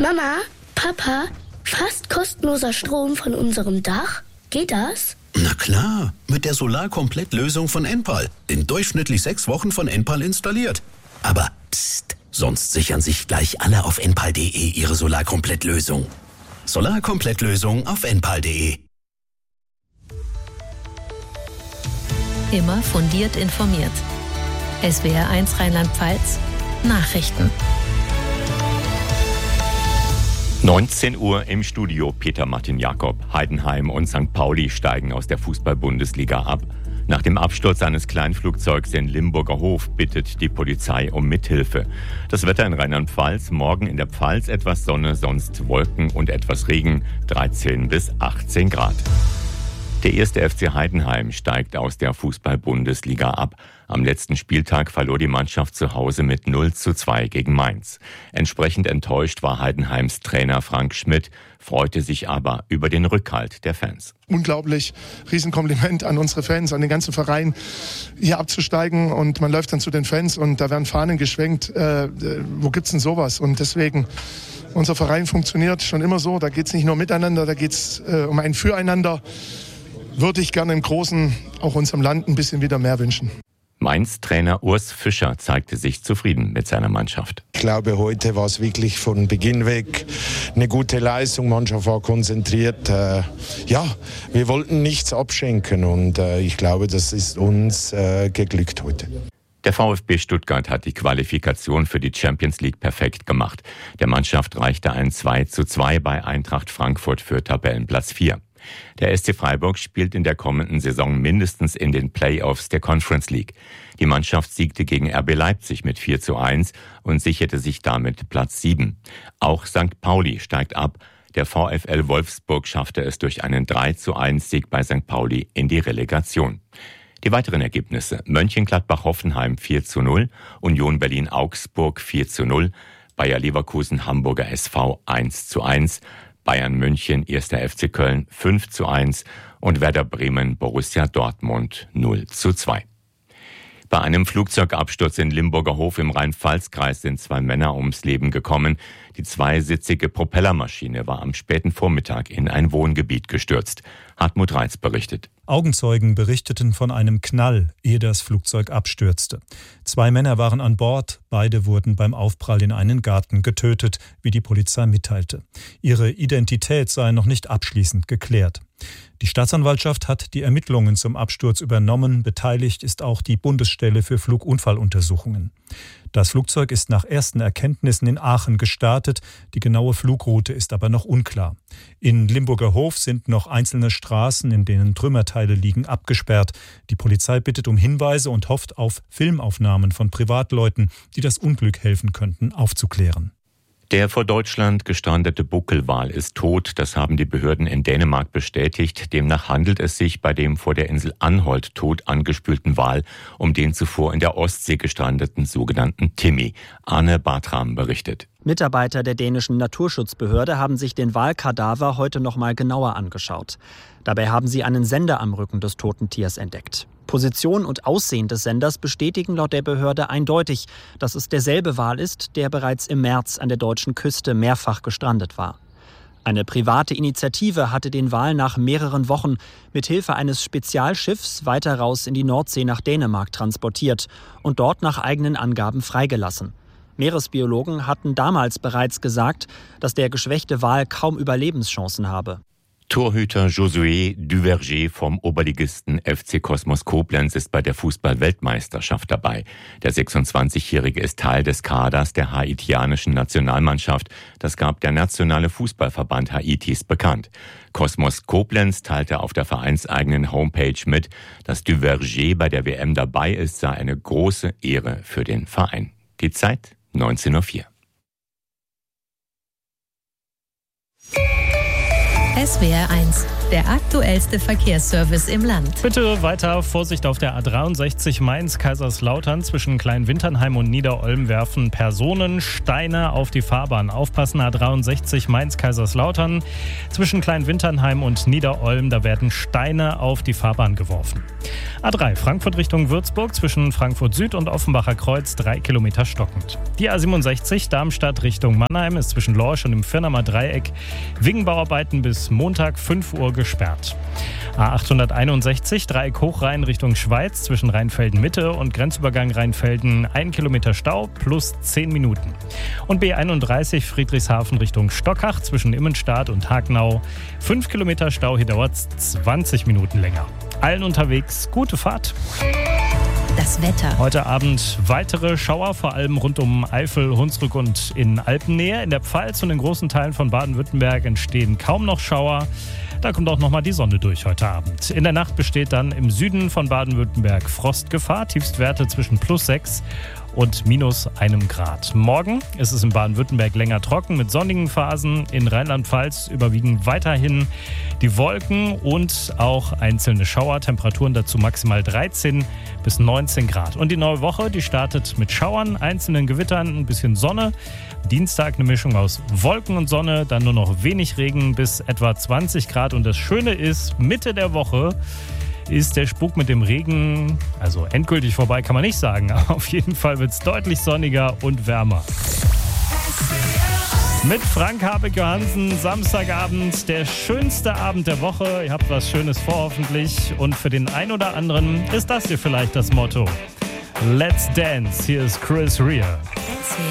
Mama, Papa, fast kostenloser Strom von unserem Dach? Geht das? Na klar, mit der Solarkomplett-Lösung von Enpal. In durchschnittlich 6 Wochen von Enpal installiert. Aber psst, sonst sichern sich gleich alle auf enpal.de ihre Solarkomplett-Lösung. Solarkomplett-Lösung auf enpal.de. Immer fundiert informiert. SWR1 Rheinland-Pfalz Nachrichten. 19 Uhr im Studio Peter Martin Jakob. Heidenheim und St. Pauli steigen aus der Fußball-Bundesliga ab. Nach dem Absturz eines Kleinflugzeugs in Limburger Hof bittet die Polizei um Mithilfe. Das Wetter in Rheinland-Pfalz: morgen in der Pfalz etwas Sonne, sonst Wolken und etwas Regen, 13 bis 18 Grad. Der 1. FC Heidenheim steigt aus der Fußball-Bundesliga ab. Am letzten Spieltag verlor die Mannschaft zu Hause mit 0:2 gegen Mainz. Entsprechend enttäuscht war Heidenheims Trainer Frank Schmidt, freute sich aber über den Rückhalt der Fans. Unglaublich, Riesenkompliment an unsere Fans, an den ganzen Verein, hier abzusteigen, und man läuft dann zu den Fans und da werden Fahnen geschwenkt. Wo gibt's denn sowas? Und deswegen, unser Verein funktioniert schon immer so, da geht's nicht nur miteinander, da geht's um ein Füreinander. Würde ich gerne im Großen, auch unserem Land, ein bisschen wieder mehr wünschen. Mainz-Trainer Urs Fischer zeigte sich zufrieden mit seiner Mannschaft. Ich glaube, heute war es wirklich von Beginn weg eine gute Leistung. Die Mannschaft war konzentriert. Wir wollten nichts abschenken und ich glaube, das ist uns geglückt heute. Der VfB Stuttgart hat die Qualifikation für die Champions League perfekt gemacht. Der Mannschaft reichte ein 2:2 bei Eintracht Frankfurt für Tabellenplatz 4. Der SC Freiburg spielt in der kommenden Saison mindestens in den Playoffs der Conference League. Die Mannschaft siegte gegen RB Leipzig mit 4:1 und sicherte sich damit Platz 7. Auch St. Pauli steigt ab. Der VfL Wolfsburg schaffte es durch einen 3:1-Sieg bei St. Pauli in die Relegation. Die weiteren Ergebnisse: Mönchengladbach-Hoffenheim 4:0, Union Berlin-Augsburg 4:0, Bayer Leverkusen-Hamburger SV 1:1, Bayern München, 1. FC Köln 5:1 und Werder Bremen, Borussia Dortmund 0:2. Bei einem Flugzeugabsturz in Limburger Hof im Rhein-Pfalz-Kreis sind 2 Männer ums Leben gekommen. Die zweisitzige Propellermaschine war am späten Vormittag in ein Wohngebiet gestürzt. Hartmut Reitz berichtet. Augenzeugen berichteten von einem Knall, ehe das Flugzeug abstürzte. 2 Männer waren an Bord, beide wurden beim Aufprall in einen Garten getötet, wie die Polizei mitteilte. Ihre Identität sei noch nicht abschließend geklärt. Die Staatsanwaltschaft hat die Ermittlungen zum Absturz übernommen. Beteiligt ist auch die Bundesstelle für Flugunfalluntersuchungen. Das Flugzeug ist nach ersten Erkenntnissen in Aachen gestartet. Die genaue Flugroute ist aber noch unklar. In Limburger Hof sind noch einzelne Straßen, in denen Trümmerteile liegen, abgesperrt. Die Polizei bittet um Hinweise und hofft auf Filmaufnahmen von Privatleuten, die das Unglück helfen könnten, aufzuklären. Der vor Deutschland gestrandete Buckelwal ist tot, das haben die Behörden in Dänemark bestätigt. Demnach handelt es sich bei dem vor der Insel Anholt tot angespülten Wal um den zuvor in der Ostsee gestrandeten sogenannten Timmy. Arne Bartram berichtet. Mitarbeiter der dänischen Naturschutzbehörde haben sich den Walkadaver heute noch mal genauer angeschaut. Dabei haben sie einen Sender am Rücken des toten Tiers entdeckt. Position und Aussehen des Senders bestätigen laut der Behörde eindeutig, dass es derselbe Wal ist, der bereits im März an der deutschen Küste mehrfach gestrandet war. Eine private Initiative hatte den Wal nach mehreren Wochen mit Hilfe eines Spezialschiffs weiter raus in die Nordsee nach Dänemark transportiert und dort nach eigenen Angaben freigelassen. Meeresbiologen hatten damals bereits gesagt, dass der geschwächte Wal kaum Überlebenschancen habe. Torhüter Josué Duverger vom Oberligisten FC Kosmos Koblenz ist bei der Fußball-Weltmeisterschaft dabei. Der 26-Jährige ist Teil des Kaders der haitianischen Nationalmannschaft. Das gab der Nationale Fußballverband Haitis bekannt. Kosmos Koblenz teilte auf der vereinseigenen Homepage mit, dass Duverger bei der WM dabei ist, sei eine große Ehre für den Verein. Die Zeit 19:04 Uhr. SWR1, der aktuellste Verkehrsservice im Land. Bitte weiter Vorsicht auf der A63 Mainz-Kaiserslautern. Zwischen Kleinwinternheim und Niederolm werfen Personen Steine auf die Fahrbahn. Aufpassen, A63 Mainz-Kaiserslautern. Zwischen Kleinwinternheim und Niederolm, da werden Steine auf die Fahrbahn geworfen. A3 Frankfurt Richtung Würzburg. Zwischen Frankfurt Süd und Offenbacher Kreuz 3 Kilometer stockend. Die A67 Darmstadt Richtung Mannheim ist zwischen Lorsch und dem Firnamer Dreieck wegen Bauarbeiten bis Montag 5 Uhr gesperrt. A861 Dreieck Hochrhein Richtung Schweiz zwischen Rheinfelden Mitte und Grenzübergang Rheinfelden 1 Kilometer Stau plus 10 Minuten. Und B31 Friedrichshafen Richtung Stockach zwischen Immenstadt und Hagnau 5 Kilometer Stau, hier dauert es 20 Minuten länger. Allen unterwegs gute Fahrt. Das Wetter. Heute Abend weitere Schauer, vor allem rund um Eifel, Hunsrück und in Alpennähe. In der Pfalz und in großen Teilen von Baden-Württemberg entstehen kaum noch Schauer. Da kommt auch nochmal die Sonne durch heute Abend. In der Nacht besteht dann im Süden von Baden-Württemberg Frostgefahr. Tiefstwerte zwischen +6 und -1 Grad. Morgen ist es in Baden-Württemberg länger trocken mit sonnigen Phasen. In Rheinland-Pfalz überwiegen weiterhin die Wolken und auch einzelne Schauer. Temperaturen dazu maximal 13 bis 19 Grad. Und die neue Woche, die startet mit Schauern, einzelnen Gewittern, ein bisschen Sonne. Dienstag eine Mischung aus Wolken und Sonne, dann nur noch wenig Regen bis etwa 20 Grad. Und das Schöne ist, Mitte der Woche ist der Spuk mit dem Regen, also endgültig vorbei kann man nicht sagen, aber auf jeden Fall wird es deutlich sonniger und wärmer. Mit Frank Habeck-Johansen, Samstagabend, der schönste Abend der Woche. Ihr habt was Schönes vor hoffentlich und für den einen oder anderen ist das hier vielleicht das Motto. Let's Dance, hier ist Chris Rea.